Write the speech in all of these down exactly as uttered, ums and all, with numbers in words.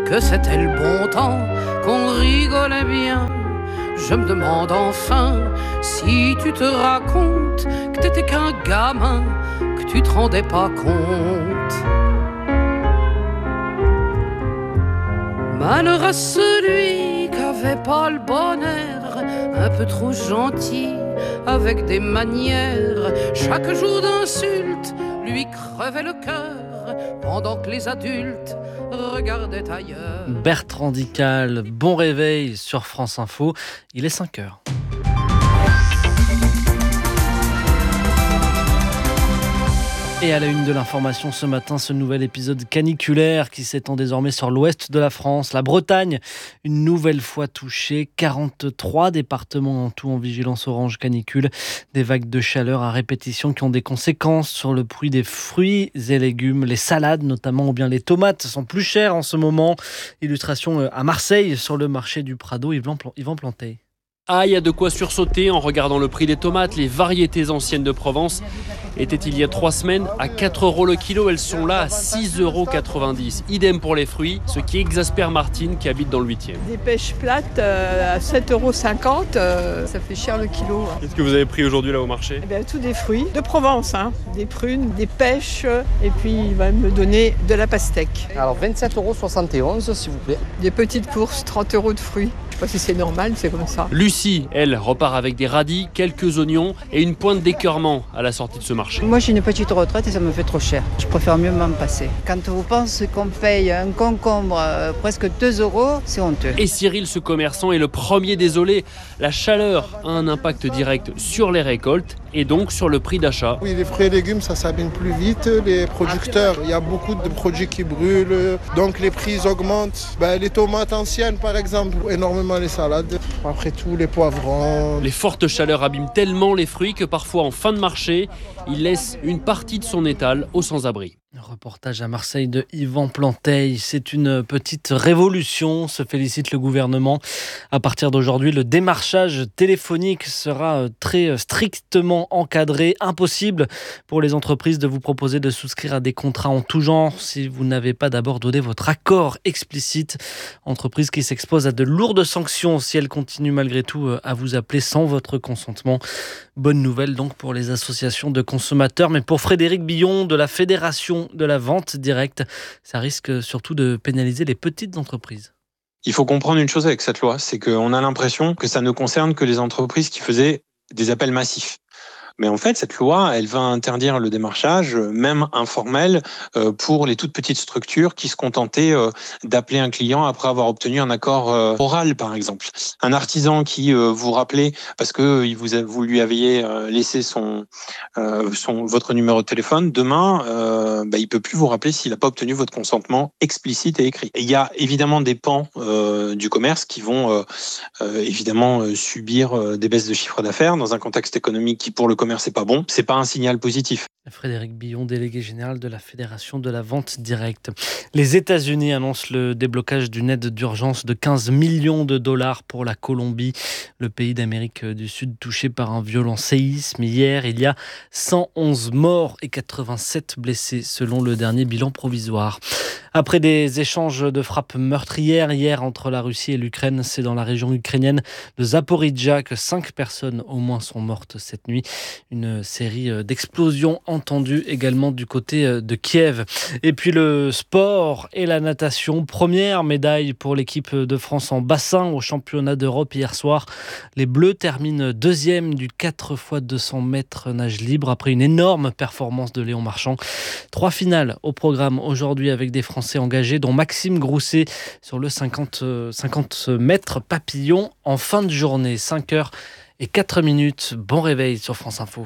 que c'était le bon temps, qu'on rigolait bien. Je me demande enfin si tu te racontes que t'étais qu'un gamin, que tu te rendais pas compte. Malheur à celui qui avait pas le bon air, un peu trop gentil, avec des manières. Chaque jour d'insulte lui crevait le cœur, pendant que les adultes regardaient ailleurs. Bertrand Dical, bon réveil sur France Info, il est cinq heures. Et à la une de l'information ce matin, ce nouvel épisode caniculaire qui s'étend désormais sur l'ouest de la France. La Bretagne, une nouvelle fois touchée. quarante-trois départements en tout en vigilance orange canicule. Des vagues de chaleur à répétition qui ont des conséquences sur le prix des fruits et légumes. Les salades notamment ou bien les tomates sont plus chères en ce moment. Illustration à Marseille sur le marché du Prado. Yvan Plantet. Ah, il y a de quoi sursauter en regardant le prix des tomates. Les variétés anciennes de Provence étaient il y a trois semaines à quatre euros le kilo. Elles sont là à six euros quatre-vingt-dix. Idem pour les fruits, ce qui exaspère Martine qui habite dans le huitième. Des pêches plates euh, à sept euros cinquante, euh, ça fait cher le kilo. Qu'est-ce que vous avez pris aujourd'hui là au marché ? Eh bien, tous des fruits de Provence, hein. Des prunes, des pêches et puis il va me donner de la pastèque. Alors vingt-sept euros soixante-et-onze s'il vous plaît. Des petites courses, trente euros de fruits. Je sais pas si c'est normal, c'est comme ça. Lucie, elle, repart avec des radis, quelques oignons et une pointe d'écœurement à la sortie de ce marché. Moi j'ai une petite retraite et ça me fait trop cher. Je préfère mieux m'en passer. Quand vous pensez qu'on paye un concombre euh, presque deux euros, c'est honteux. Et Cyril, ce commerçant, est le premier désolé. La chaleur a un impact direct sur les récoltes et donc sur le prix d'achat. Oui, les fruits et légumes, ça s'abîme plus vite. Les producteurs, il y a beaucoup de produits qui brûlent, donc les prix augmentent. Ben, les tomates anciennes, par exemple, énormément les salades. Après tout, les poivrons. Les fortes chaleurs abîment tellement les fruits que parfois, en fin de marché, il laisse une partie de son étal aux sans-abri. Reportage à Marseille de Yvan Planteil. C'est une petite révolution, se félicite le gouvernement. À partir d'aujourd'hui, le démarchage téléphonique sera très strictement encadré. Impossible pour les entreprises de vous proposer de souscrire à des contrats en tout genre si vous n'avez pas d'abord donné votre accord explicite. Entreprise qui s'expose à de lourdes sanctions si elle continue malgré tout à vous appeler sans votre consentement. Bonne nouvelle donc pour les associations de consommateurs, mais pour Frédéric Billon de la Fédération de la vente directe, ça risque surtout de pénaliser les petites entreprises. Il faut comprendre une chose avec cette loi, c'est qu'on a l'impression que ça ne concerne que les entreprises qui faisaient des appels massifs. Mais en fait, cette loi, elle va interdire le démarchage, même informel, pour les toutes petites structures qui se contentaient d'appeler un client après avoir obtenu un accord oral, par exemple. Un artisan qui vous rappelait parce que vous, vous lui aviez laissé son, son, votre numéro de téléphone, demain, euh, bah, il peut plus vous rappeler s'il n'a pas obtenu votre consentement explicite et écrit. Et il y a évidemment des pans euh, du commerce qui vont euh, euh, évidemment euh, subir euh, des baisses de chiffre d'affaires dans un contexte économique qui, pour le commerce, c'est pas bon, c'est pas un signal positif. Frédéric Billon, délégué général de la Fédération de la vente directe. Les États-Unis annoncent le déblocage d'une aide d'urgence de quinze millions de dollars pour la Colombie, le pays d'Amérique du Sud touché par un violent séisme. Hier, il y a cent onze morts et quatre-vingt-sept blessés selon le dernier bilan provisoire. Après des échanges de frappes meurtrières hier entre la Russie et l'Ukraine, c'est dans la région ukrainienne de Zaporijjia que cinq personnes au moins sont mortes cette nuit. Une série d'explosions entendues également du côté de Kiev. Et puis le sport et la natation. Première médaille pour l'équipe de France en bassin au championnat d'Europe hier soir. Les Bleus terminent deuxième du quatre fois deux cents mètres nage libre après une énorme performance de Léon Marchand. Trois finales au programme aujourd'hui avec des Français engagés, dont Maxime Grousset sur le cinquante, cinquante mètres papillon en fin de journée. cinq heures et quatre minutes. Bon réveil sur France Info.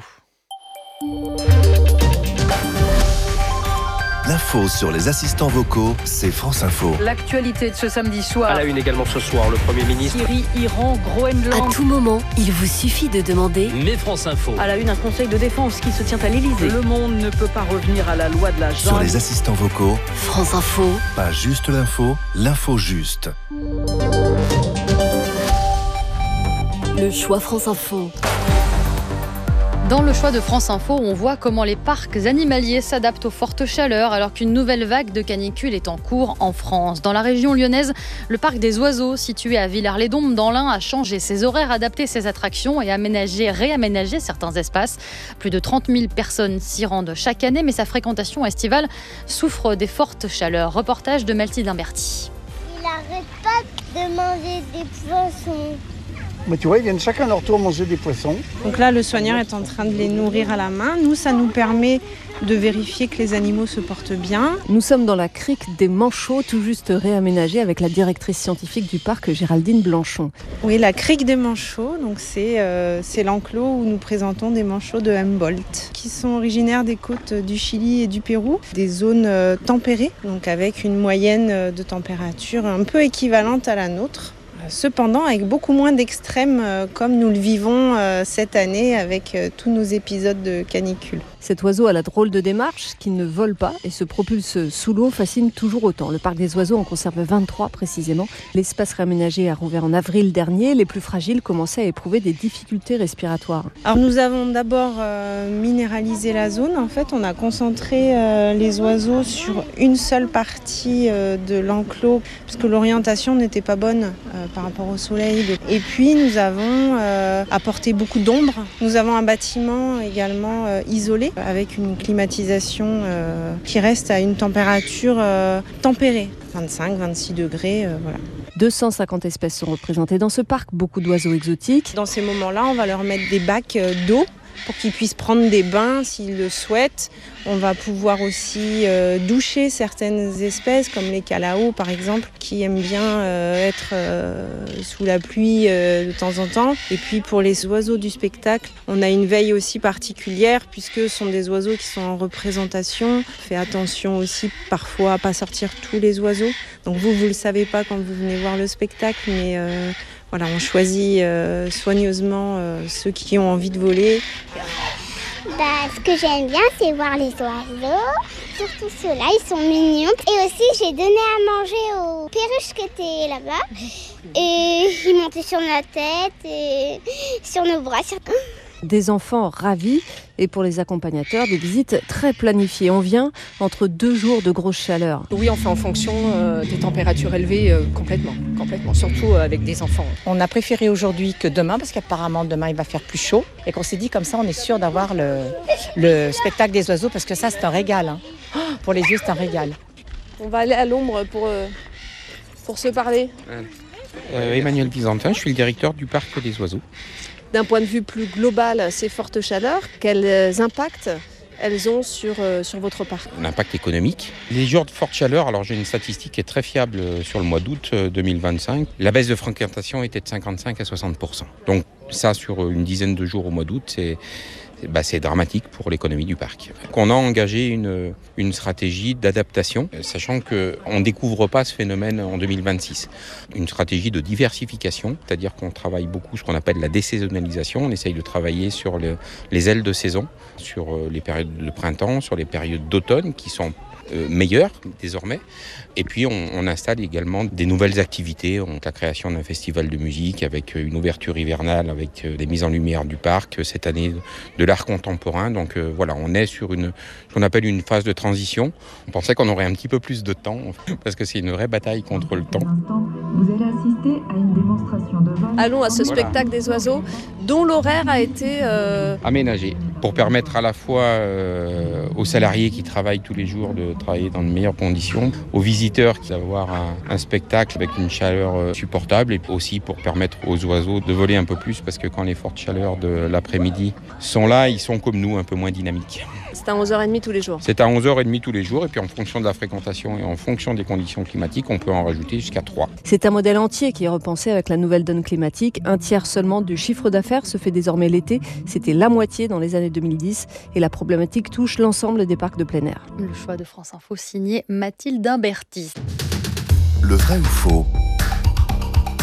L'info sur les assistants vocaux, c'est France Info. L'actualité de ce samedi soir. À la une également ce soir, le Premier ministre. Syrie, Iran, Groenland. À tout moment, il vous suffit de demander. Mais France Info. À la une, un conseil de défense qui se tient à l'Élysée. Le monde ne peut pas revenir à la loi de la jungle. Sur les assistants vocaux, France Info. Pas juste l'info, l'info juste. Le choix France Info. Dans le choix de France Info, on voit comment les parcs animaliers s'adaptent aux fortes chaleurs alors qu'une nouvelle vague de canicule est en cours en France. Dans la région lyonnaise, le parc des oiseaux, situé à Villars-les-Dombes dans l'Ain, a changé ses horaires, adapté ses attractions et aménagé, réaménagé certains espaces. Plus de trente mille personnes s'y rendent chaque année, mais sa fréquentation estivale souffre des fortes chaleurs. Reportage de Mathilde Imberti. Il n'arrête pas de manger des poissons. Mais tu vois, ils viennent chacun à leur tour manger des poissons. Donc là, le soigneur est en train de les nourrir à la main. Nous, ça nous permet de vérifier que les animaux se portent bien. Nous sommes dans la crique des Manchots, tout juste réaménagée avec la directrice scientifique du parc, Géraldine Blanchon. Oui, la crique des Manchots, donc c'est, euh, c'est l'enclos où nous présentons des manchots de Humboldt, qui sont originaires des côtes du Chili et du Pérou, des zones euh, tempérées, donc avec une moyenne de température un peu équivalente à la nôtre. Cependant, avec beaucoup moins d'extrêmes euh, comme nous le vivons euh, cette année avec euh, tous nos épisodes de canicule. Cet oiseau a la drôle de démarche, qui ne vole pas et se propulse sous l'eau, fascine toujours autant. Le parc des oiseaux en conserve vingt-trois précisément. L'espace réaménagé a rouvert en avril dernier. Les plus fragiles commençaient à éprouver des difficultés respiratoires. Alors nous avons d'abord euh, minéralisé la zone. En fait, on a concentré euh, les oiseaux sur une seule partie euh, de l'enclos, parce que l'orientation n'était pas bonne euh, par rapport au soleil. Et puis nous avons euh, apporté beaucoup d'ombre. Nous avons un bâtiment également euh, isolé, avec une climatisation euh, qui reste à une température euh, tempérée, vingt-cinq à vingt-six degrés, euh, voilà. deux cent cinquante espèces sont représentées dans ce parc, beaucoup d'oiseaux exotiques. Dans ces moments-là, on va leur mettre des bacs d'eau pour qu'ils puissent prendre des bains s'ils le souhaitent. On va pouvoir aussi euh, doucher certaines espèces, comme les calaos par exemple, qui aiment bien euh, être euh, sous la pluie euh, de temps en temps. Et puis pour les oiseaux du spectacle, on a une veille aussi particulière, puisque ce sont des oiseaux qui sont en représentation. On fait attention aussi parfois à ne pas sortir tous les oiseaux. Donc vous, vous ne le savez pas quand vous venez voir le spectacle, mais euh, voilà, on choisit euh, soigneusement euh, ceux qui ont envie de voler. Bah, ce que j'aime bien, c'est voir les oiseaux. Surtout ceux-là, ils sont mignons. Et aussi, j'ai donné à manger aux perruches qui étaient là-bas. Et ils montaient sur la tête et sur nos bras. Des enfants ravis et pour les accompagnateurs, des visites très planifiées. On vient entre deux jours de grosse chaleur. Oui, on fait en fonction euh, des températures élevées euh, complètement, complètement, surtout euh, avec des enfants. On a préféré aujourd'hui que demain parce qu'apparemment demain il va faire plus chaud et qu'on s'est dit comme ça on est sûr d'avoir le, le spectacle des oiseaux parce que ça c'est un régal. Hein. Oh, pour les yeux c'est un régal. On va aller à l'ombre pour, euh, pour se parler. Euh, Emmanuel Byzantin, je suis le directeur du parc des oiseaux. D'un point de vue plus global, ces fortes chaleurs, quels impacts elles ont sur, euh, sur votre parc? L'impact économique. Les jours de forte chaleur, alors j'ai une statistique qui est très fiable sur le mois d'août deux mille vingt-cinq. La baisse de fréquentation était de cinquante-cinq à soixante pour cent. Donc ça, sur une dizaine de jours au mois d'août, c'est... Bah, c'est dramatique pour l'économie du parc. On a engagé une, une stratégie d'adaptation, sachant qu'on ne découvre pas ce phénomène en deux mille vingt-six. Une stratégie de diversification, c'est-à-dire qu'on travaille beaucoup ce qu'on appelle la désaisonnalisation. On essaye de travailler sur le, les ailes de saison, sur les périodes de printemps, sur les périodes d'automne qui sont Euh, meilleure désormais. Et puis on, on installe également des nouvelles activités, on, la création d'un festival de musique avec une ouverture hivernale, avec des mises en lumière du parc, cette année de l'art contemporain. Donc euh, voilà, on est sur une, ce qu'on appelle une phase de transition. On pensait qu'on aurait un petit peu plus de temps parce que c'est une vraie bataille contre le temps. Vous allez assister à une démonstration de vol. Allons à ce Voilà. spectacle des oiseaux dont l'horaire a été euh... aménagé pour permettre à la fois euh, aux salariés qui travaillent tous les jours de travailler dans de meilleures conditions, aux visiteurs d'avoir un, un spectacle avec une chaleur euh, supportable et aussi pour permettre aux oiseaux de voler un peu plus parce que quand les fortes chaleurs de l'après-midi sont là, ils sont comme nous un peu moins dynamiques. C'est à onze heures trente tous les jours. C'est à onze heures trente tous les jours et puis en fonction de la fréquentation et en fonction des conditions climatiques, on peut en rajouter jusqu'à trois. C'est un modèle entier qui est repensé avec la nouvelle donne climatique. Un tiers seulement du chiffre d'affaires se fait désormais l'été. C'était la moitié dans les années deux mille dix et la problématique touche l'ensemble des parcs de plein air. Le choix de France Info signé Mathilde Imberti. Le vrai ou faux?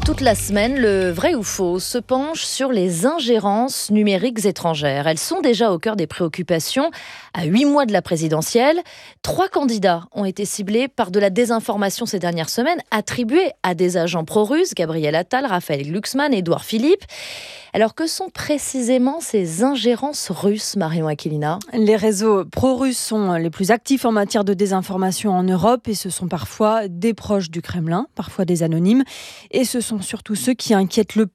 Toute la semaine, le vrai ou faux se penche sur les ingérences numériques étrangères. Elles sont déjà au cœur des préoccupations. À huit mois de la présidentielle, trois candidats ont été ciblés par de la désinformation ces dernières semaines, attribuée à des agents pro-russes, Gabriel Attal, Raphaël Glucksmann, Édouard Philippe. Alors que sont précisément ces ingérences russes, Marion Aquilina ? Les réseaux pro-russes sont les plus actifs en matière de désinformation en Europe et ce sont parfois des proches du Kremlin, parfois des anonymes. Et ce sont surtout ceux qui inquiètent le